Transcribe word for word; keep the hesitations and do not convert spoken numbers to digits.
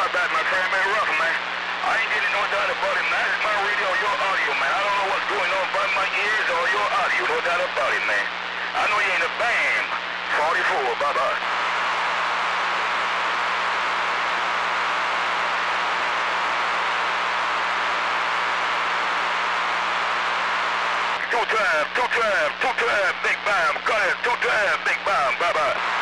about that, my friend. Man, rough, man. I ain't getting no doubt about it, man. It's my radio, your audio, man. I don't know what's going on by my ears or your audio. No doubt about it, man. I know you ain't a bam. forty-four, bye-bye. Two times, two times, two times, big bam. Got it, two times, big bam, bye-bye.